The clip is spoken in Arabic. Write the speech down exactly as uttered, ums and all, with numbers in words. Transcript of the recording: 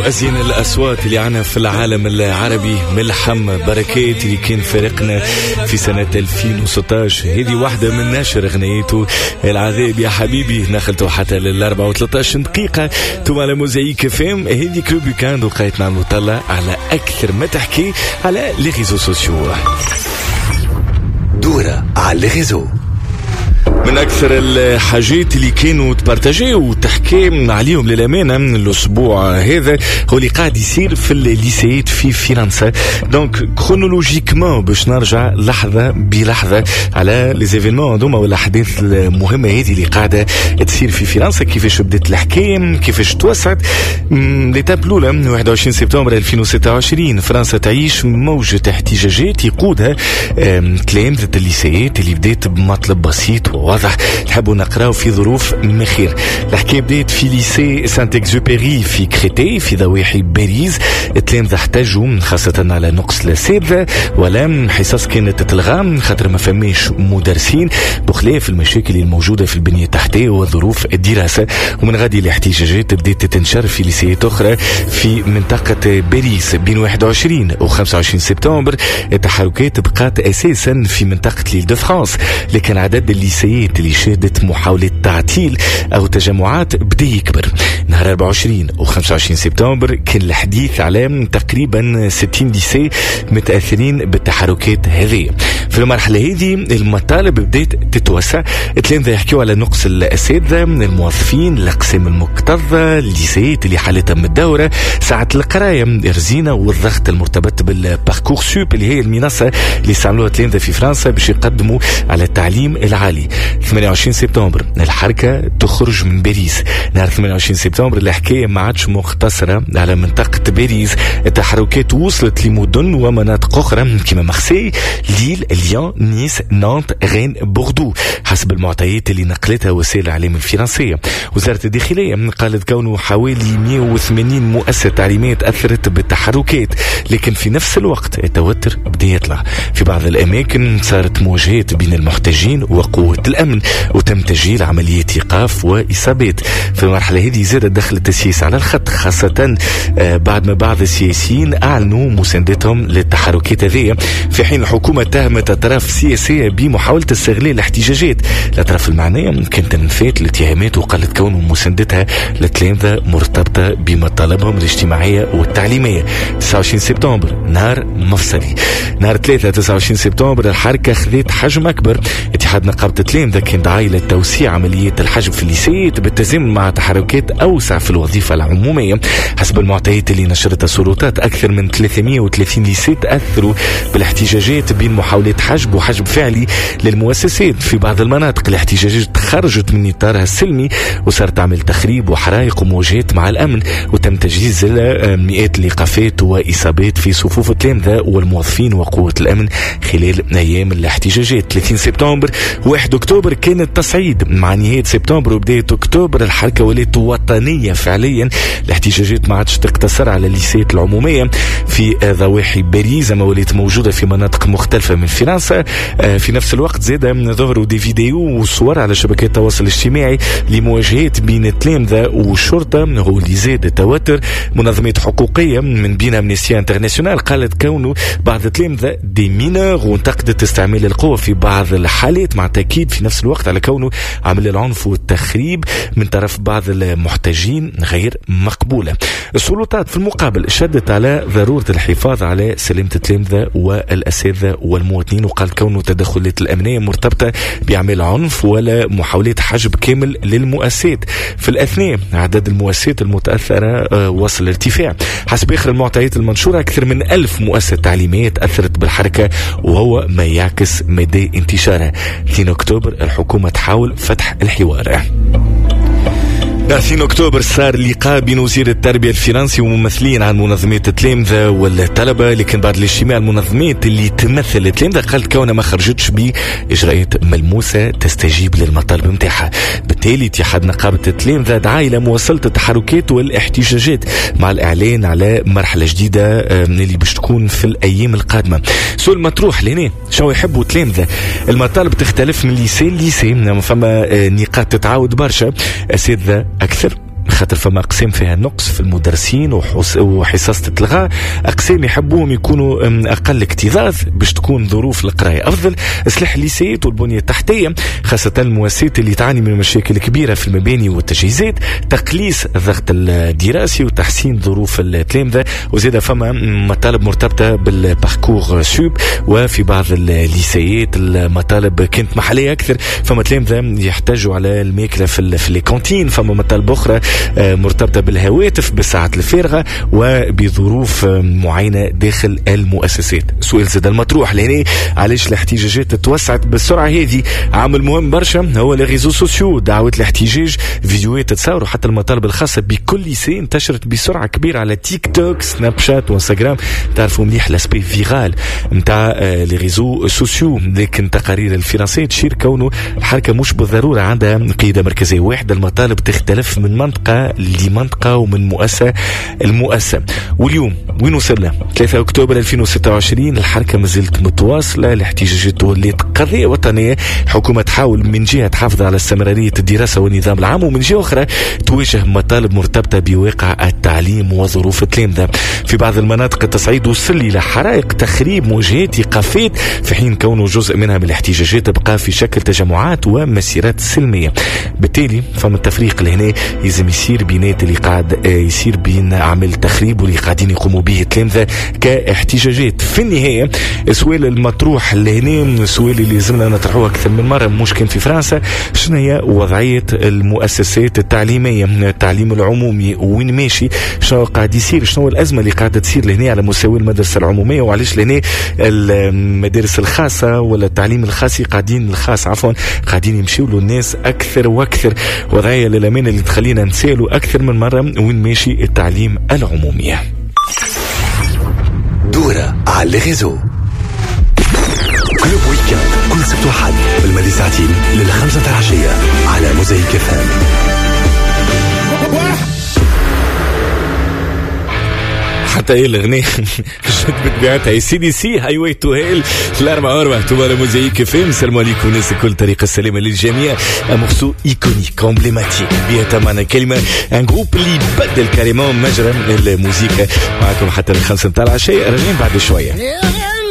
وأزين الأصوات اللي عنا في العالم العربي ملحم بركات اللي كان فرقنا في سنة ألفين وستة عشر. هذه واحدة من ناشر أغنيته العذاب يا حبيبي، نخلته حتى للأربعة وثلاثة عشر دقيقة. ثم على موزايك فيم هذه كلوب ويكاند وقايتنا نطلع على أكثر ما تحكي على لي ريزو سوسيو. دورة على لي ريزو. من أكثر الحاجات اللي كانوا تبارتاجي وتحكي عليهم للأمانة من الأسبوع هذا هو اللي قاعد يصير في الليسيات في فرنسا. دونك كرونولوجيكمون باش نرجع لحظة بلحظة على لي زيفينمون هذوما والأحداث المهمة هذه اللي قاعدة تصير في فرنسا، كيفاش بدات الحكاية، كيفاش توسعت. ليتاب الأولى واحد وعشرين سبتمبر ألفين وستة وعشرين فرنسا تعيش موجة احتجاجات يقودها تلامذة الليسيات اللي بدات بمطلب بسيط واضح نحبوا نقراو في ظروف مخير. الحكايه بدات في ليسي سانت اكزوبيري في كريتي في ضواحي باريس. التلامذه احتاجوا خاصه على نقص الاساتذه ولا حصص كانت تتلغى خاطر ما فماش مدرسين بخلاف المشاكل الموجوده في البنيه التحتيه وظروف الدراسه. ومن غادي الاحتجاجات بدات تنشر في ليسيات اخرى في منطقه باريس. بين واحد وعشرين و خمسة وعشرين سبتمبر التحركات بقات اساسا في منطقه ليل دو فرانس، لكن عدد الليسيات اللي شهدت محاولة تعطيل أو تجمعات بدأ يكبر. نهار أربعة وعشرين و خمسة وعشرين سبتمبر كان الحديث على تقريبا ستين ليسي متأثرين بالتحركات هذه. في المرحلة هذه المطالب بدأت تتوسع. التلامذة يحكيوا على نقص الأساتذة، الموظفين، الأقسام المكتظة، الليسيات اللي حالتها متدهورة، ساعة القراية، الرزينة والضغط المرتبط بالباركور سوب اللي هي المنصة اللي استعملوها التلامذة في فرنسا باش يقدموا على التعليم العالي. ثمانية وعشرين سبتمبر الحركة تخرج من باريس. نهار ثمانية وعشرين سبتمبر الحكاية ما عادش مقتصرة على منطقة باريس، التحركات وصلت لمدن ومناطق أخرى كما مارسي، ليل، ليون، نيس، نانت، غين، بوردو حسب المعطيات اللي نقلتها وسائل الإعلام الفرنسية. وزارة الداخلية قالت كونه حوالي مئة وثمانين مؤسسة تعليمية تأثرت بالتحركات، لكن في نفس الوقت التوتر بدأ يطلع. في بعض الأماكن صارت مواجهات بين المحتجين وقوة الأمن وتم تسجيل عمليات إيقاف وإصابات. في المرحلة هذه زاد دخل التسييس على الخط، خاصة بعد ما بعض السياسيين أعلنوا مساندتهم للتحركات هذه، في حين الحكومة اتهمت الأطراف السياسية بمحاولة استغلال الاحتجاجات. الأطراف المعنية كانت نفات الاتهامات وقالت كون مساندتها للتلامذة مرتبطة بمطالبهم الاجتماعية والتعليمية. تسعة وعشرين سبتمبر نهار مفصلي. نهار ثلاثة تسعة وعشرين سبتمبر الحركة خذت حجم أكبر. اتحاد نقابة التلامذة كان داعي لتوسيع عمليات الحجب في الليسيات بالتزامن مع تحركات أوسع في الوظيفة العمومية. حسب المعطيات اللي نشرتها السلطات أكثر من ثلاثمئة وثلاثين ليسي تأثروا بالاحتجاجات بين محاولات حجب وحجب فعلي للمؤسسات. في بعض المناطق الاحتجاجات خرجت من إطارها السلمي وصار تعمل تخريب وحرائق ومواجهات مع الأمن، وتم تجهيز مئات الإيقافات وإصابات في صفوف التلامذة والموظفين وقوة الأمن خلال أيام الاحتجاجات. ثلاثين سبتمبر واحد أكتوبر كان التصعيد. مع نهاية سبتمبر وبداية أكتوبر الحركة ولات وطنية فعليا. الاحتجاجات ما عادش تقتصر على الليسيات العمومية في ضواحي باريس، ما ولات موجودة في مناطق مختلفة من فرنسا. في نفس الوقت زاد ظهروا دي فيديو وصور على شبكات التواصل الاجتماعي لمواجهات بين التلامذة والشرطة، هو اللي زاد التوتر. منظمات حقوقية من بين أمنيستي انترناسيونال قالت كونه بعض التلامذة دي مينور وانتقدت استعمال القوة في بعض الحالات، مع تأكيد في نفس الوقت على كونه عمل العنف والتخريب من طرف بعض المحتجين غير مقبولة. السلطات في المقابل شدت على ضرورة الحفاظ على سلامة التلامذة والأساتذة والمواطنين، وقال كونه التدخلات الأمنية مرتبطة بأعمال عنف ولا محاولات حجب كامل للمؤسسات. في الأثناء عدد المؤسسات المتأثرة وصل ارتفاع. حسب آخر المعطيات المنشورة أكثر من ألف مؤسسة تعليمية تأثرت بالحركة، وهو ما يعكس مدى انتشارها. اثنين أكتوبر الحكومة تحاول فتح الحوار. ثلاثين أكتوبر صار لقاء بين وزير التربية الفرنسي وممثلين عن منظمات التلامذة والطلبة، لكن بعد الاجتماع المنظمات اللي تمثل التلامذة قالت كونها ما خرجتش بإجراءات ملموسة تستجيب للمطالب متاعها. بالتالي اتحاد نقابة التلامذة دعا إلى مواصلة التحركات والاحتجاجات مع الإعلان على مرحلة جديدة اللي باش تكون في الأيام القادمة. سؤال مطروح لهنا، شو يحبوا التلامذة؟ المطالب تختلف من ليسي ليسي، فما نقاط تتعاود برشا. أساتذة أكثر، خاطر فما أقسام فيها نقص في المدرسين وحصص تتلغى، أقسام يحبوهم يكونوا أقل اكتظاظ باش تكون ظروف القراية أفضل، إصلاح الليسيات والبنية التحتية خاصة المؤسسات اللي تعاني من مشاكل كبيرة في المباني والتجهيزات، تقليص الضغط الدراسي وتحسين ظروف التلامذة، وزيادة فما مطالب مرتبطة بالباركور سوب، وفي بعض الليسيات المطالب كانت محلية أكثر، فما تلامذة يحتاجوا على الماكلة في في الكانتين، فما مطالب أخرى مرتبطة بالهواتف بالساعات الفارغة وبظروف معينة داخل المؤسسات. سؤال زاد المطروح لهنا، علاش الاحتجاجات توسعت بالسرعة هذه؟ عامل مهم برشا هو لي ريزو سوسيو، دعوة الاحتجاج، فيديوهات تصور وحتى المطالب الخاصة بكل ليسي انتشرت بسرعة كبيرة على تيك توك، سناب شات وانستغرام. تعرفوا مليح لاسبي فيغال نتاع لي ريزو سوسيو، لكن تقارير الفرنسية تشير كونه الحركة مش بالضرورة عندها قيادة مركزية واحدة، المطالب تختلف من منطقة لمنطقة ومن مؤسسة المؤسسة. واليوم وين وصلنا؟ ثلاثة أكتوبر ألفين وستة وعشرين، الحركة مازالت متواصلة، الاحتجاجات ولات قضية وطنية، حكومة تحاول من جهة تحافظ على استمرارية الدراسة والنظام العام، ومن جهة أخرى تواجه مطالب مرتبطة بواقع التعليم وظروف التلامذة. في بعض المناطق التصعيد وصل إلى حرائق، تخريب موجهات، إيقافات، في حين كونه جزء منها من الاحتجاجات بقى في شكل تجمعات ومسيرات سلمية. بالتالي فما التفريق لهنا يلزم يصير بينات اللي قاعد يصير بين أعمال التخريب واللي قاعدين يقوموا به التلامذة كاحتجاجات. في النهاية السؤال المطروح لهنا، السؤال اللي لازمنا نطرحوه أكثر من مرة، مش كان في فرنسا، شنو هي وضعية المؤسسات التعليمية، التعليم العمومي وين ماشي، شنو قاعد يصير، شنو الأزمة اللي قاعدة تصير لهنا على مستوى المدرسة العمومية، وعلاش لهنا المدارس الخاصة ولا التعليم الخاصي قاعدين الخاص عفوا قاعدين يمشيوا له الناس أكثر وأكثر. وضعية للأمانة اللي تخلينا نسألوا أكثر من مرة وين ماشي التعليم العمومي. دورة على الغيزو كلوب ويكند كل سبت وحد بالمدي ساعتين للخمسة العشية على موزايك فام. حتى ايه الاغنيه جد بتبيعتها يا سيدي سي هاي واي تو هيل الاربعة واربعة تمارا موزايك فيلم. السلام عليكم الناس كل طريقه السلامه للجميع. مورسو ايكونيك امبليماتيك بيها معنا كلمه ان جروب اللي بدل كاريمون مجرى الموسيقى. معكم حتى الخمسة متاع العشيه راجعين بعد شويه.